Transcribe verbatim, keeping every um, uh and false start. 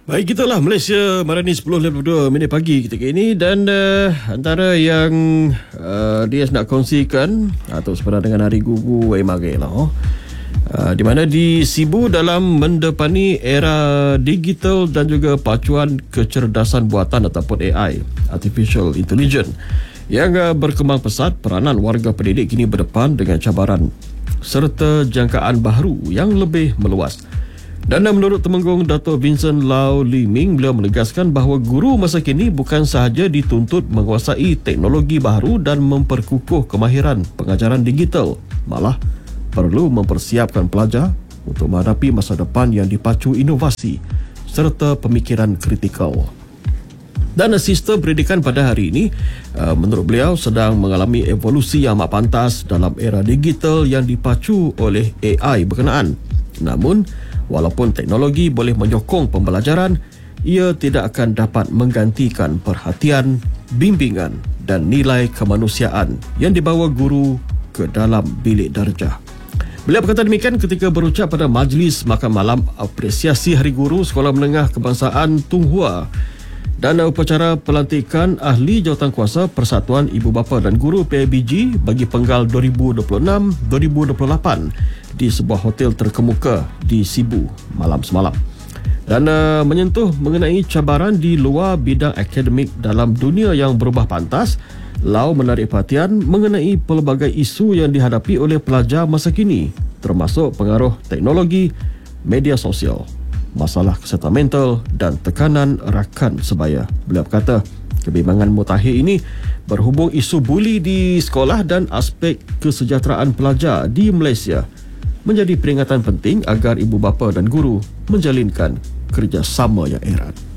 Baik, gitulah Malaysia Marani sepuluh lewat dua minit pagi ketika ini. Dan uh, antara yang uh, dia nak kongsikan atau sebenarnya dengan Hari Gugu Emage lah, oh. uh, di mana di Sibu dalam mendepani era digital dan juga pacuan kecerdasan buatan ataupun A I, Artificial Intelligence, yang uh, berkembang pesat, peranan warga pendidik kini berdepan dengan cabaran serta jangkaan baharu yang lebih meluas. Dan menurut Temenggung Dato' Vincent Lau Lee Ming, beliau menegaskan bahawa guru masa kini bukan sahaja dituntut menguasai teknologi baru dan memperkukuh kemahiran pengajaran digital, malah perlu mempersiapkan pelajar untuk menghadapi masa depan yang dipacu inovasi serta pemikiran kritikal. Dan sistem pendidikan pada hari ini, menurut beliau, sedang mengalami evolusi yang amat pantas dalam era digital yang dipacu oleh A I berkenaan. Namun, walaupun teknologi boleh menyokong pembelajaran, ia tidak akan dapat menggantikan perhatian, bimbingan dan nilai kemanusiaan yang dibawa guru ke dalam bilik darjah. Beliau berkata demikian ketika berucap pada majlis makan malam apresiasi Hari Guru Sekolah Menengah Kebangsaan Tung Hua dan upacara pelantikan Ahli Jawatankuasa Persatuan Ibu Bapa dan Guru P I B G bagi Penggal dua ribu dua puluh enam dua ribu dua puluh lapan di sebuah hotel terkemuka di Sibu malam semalam. Dan uh, menyentuh mengenai cabaran di luar bidang akademik dalam dunia yang berubah pantas, Lau menarik perhatian mengenai pelbagai isu yang dihadapi oleh pelajar masa kini, termasuk pengaruh teknologi, media sosial, masalah kesihatan mental dan tekanan rakan sebaya. Beliau berkata, kebimbangan mutakhir ini berhubung isu buli di sekolah dan aspek kesejahteraan pelajar di Malaysia menjadi peringatan penting agar ibu bapa dan guru menjalinkan kerjasama yang erat.